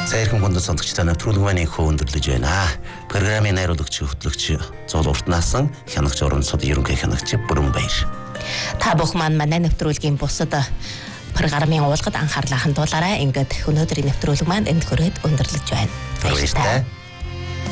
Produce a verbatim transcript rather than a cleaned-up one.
За эрхэм хүндэт сонсогчдоо нэвтрүүлэг маань ихөө өндөрлөж байна. Програмын найруулагч хөтлөгч Зул Уртнаасан, хянагч орон сод ерөнхий хянагч Бүрэнбаяр. Та бүхэн маань манай нэвтрүүлгийн бусад програмын уулгад анхаарлаа хандуулаарай. Ингээд өнөөдрийн нэвтрүүлэг маань энд хүрээд өндөрлөж байна. Баярлалаа.